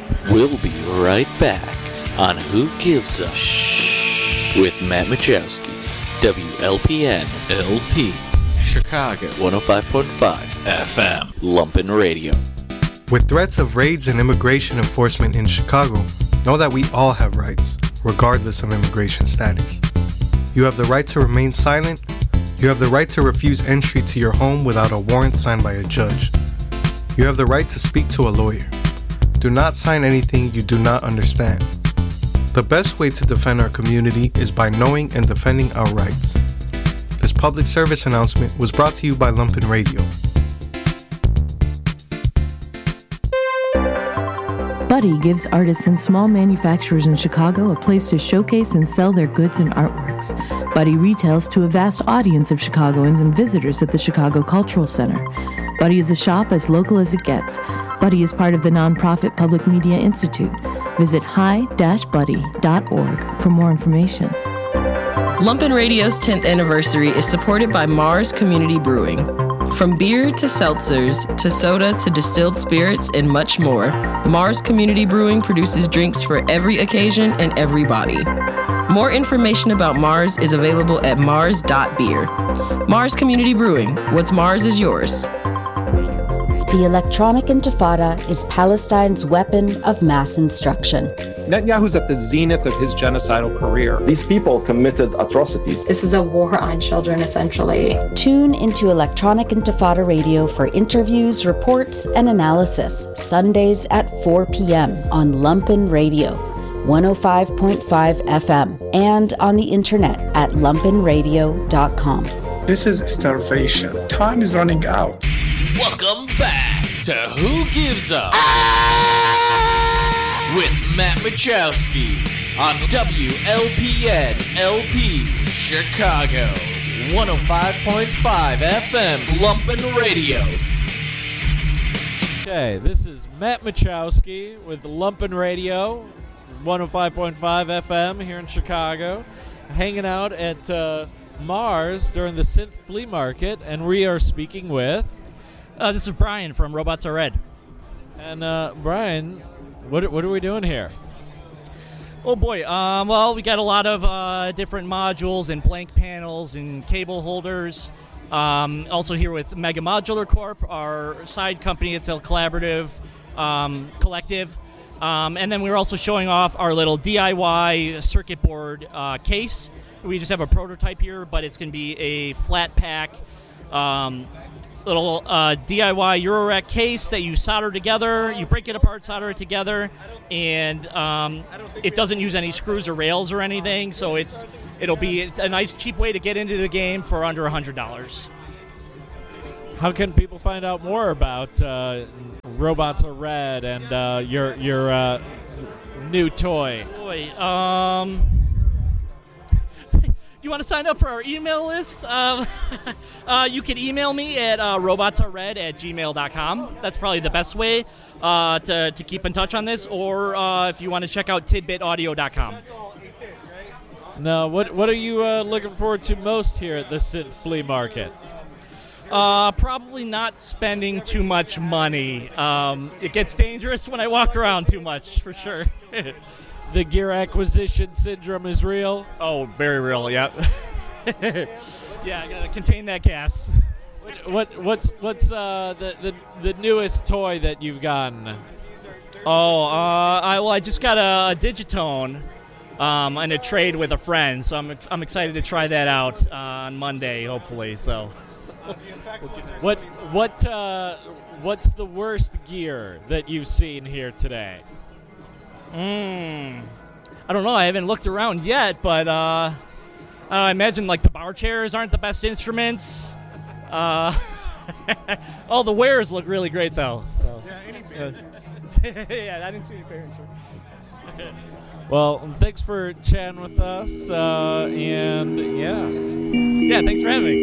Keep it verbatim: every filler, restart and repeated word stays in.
We'll be right back on Who Gives a Shh with Matt Machowski, W L P N L P, Chicago one oh five point five F M, Lumpen Radio. With threats of raids and immigration enforcement in Chicago, know that we all have rights, regardless of immigration status. You have the right to remain silent. You have the right to refuse entry to your home without a warrant signed by a judge. You have the right to speak to a lawyer. Do not sign anything you do not understand. The best way to defend our community is by knowing and defending our rights. This public service announcement was brought to you by Lumpen Radio. Buddy gives artists and small manufacturers in Chicago a place to showcase and sell their goods and artworks. Buddy retails to a vast audience of Chicagoans and visitors at the Chicago Cultural Center. Buddy is a shop as local as it gets. Buddy is part of the nonprofit Public Media Institute. Visit hi dash buddy dot org for more information. Lumpen Radio's tenth anniversary is supported by Mars Community Brewing. From beer to seltzers, to soda to distilled spirits, and much more, Mars Community Brewing produces drinks for every occasion and every body. More information about Mars is available at mars dot beer. Mars Community Brewing. What's Mars is yours. The electronic intifada is Palestine's weapon of mass instruction. Netanyahu's at the zenith of his genocidal career. These people committed atrocities. This is a war on children, essentially. Tune into Electronic Intifada Radio for interviews, reports, and analysis, Sundays at four p.m. on Lumpen Radio, one oh five point five F M, and on the internet at lumpen radio dot com. This is starvation. Time is running out. Welcome back to Who Gives a with Matt Machowski on W L P N L P Chicago one oh five point five F M Lumpen Radio. Okay, this is Matt Machowski with Lumpen Radio one oh five point five F M here in Chicago, hanging out at uh, Mars during the Synth Flea Market, and we are speaking with Uh, this is Brian from Robots Are Red. And uh, Brian, what what are we doing here? Oh boy, um, well, we got a lot of uh, different modules and blank panels and cable holders. Um, also here with Mega Modular Corp, our side company. It's a collaborative um, collective. Um, and then we're also showing off our little D I Y circuit board uh, case. We just have a prototype here, but it's going to be a flat pack um, little uh, D I Y Eurorack case that you solder together. You break it apart, solder it together, and um, it doesn't use any screws or rails or anything, so it's it'll be a nice, cheap way to get into the game for under one hundred dollars. How can people find out more about uh, Robots Are Red and uh, your your uh, new toy? Boy, um... You want to sign up for our email list? Uh, uh, you can email me at uh, robotsarered at gmail dot com. That's probably the best way uh, to, to keep in touch on this. Or uh, if you want to check out tidbit audio dot com. Now, what what are you uh, looking forward to most here at the Synth Flea Market? Uh, probably not spending too much money. Um, it gets dangerous when I walk around too much, for sure. The gear acquisition syndrome is real? Oh, very real, yeah. Yeah, I gotta contain that gas. What, what what's what's uh, the, the the newest toy that you've gotten? Oh, uh, I well, I just got a, a Digitone um, and a trade with a friend, so I'm I'm excited to try that out uh, on Monday, hopefully. So, what what uh, what's the worst gear that you've seen here today? Mm, I don't know. I haven't looked around yet, but uh, I, don't know, I imagine like the bar chairs aren't the best instruments. Uh, all the wares look really great, though. So. Yeah, any band. Uh, yeah, I didn't see any parents. Well, thanks for chatting with us, uh, and yeah. Yeah, thanks for having me.